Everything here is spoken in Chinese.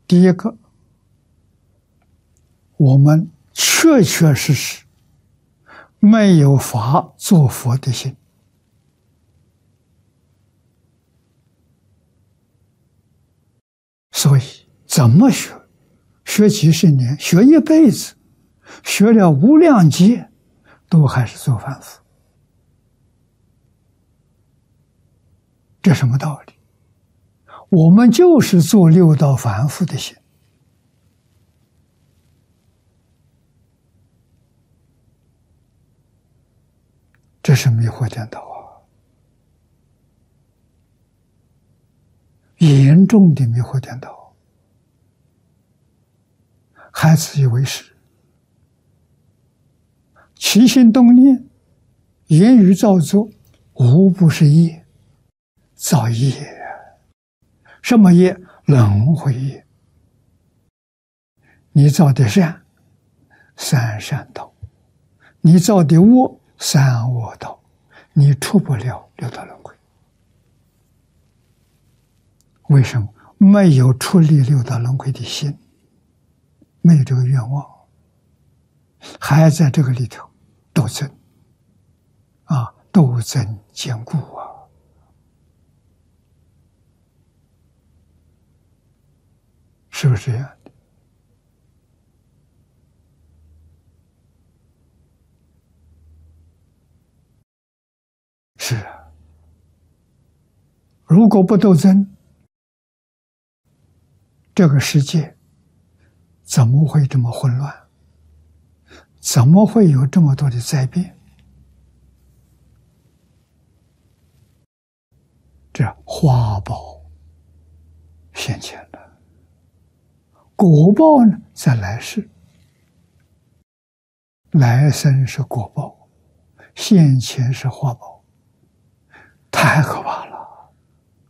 第一个，我们确确实实没有法做佛的心，所以怎么学，学几十年，学一辈子，学了无量劫，都还是做凡夫。这什么道理？我们就是做六道凡夫的心。这是迷惑颠倒啊，严重的迷惑颠倒，还自以为是，起心动念、言语造作，无不是业，造业。什么业？轮回业。你造的善，三善道；你造的恶，三恶道。你出不了六道轮回。为什么？没有出离六道轮回的心，没有这个愿望，还在这个里头斗争啊，斗争坚固啊。是不是这样的？是啊。如果不斗争，这个世界怎么会这么混乱？怎么会有这么多的灾变？这花报现前了，果报呢，在来世。来生是果报，现前是花报，太可怕了。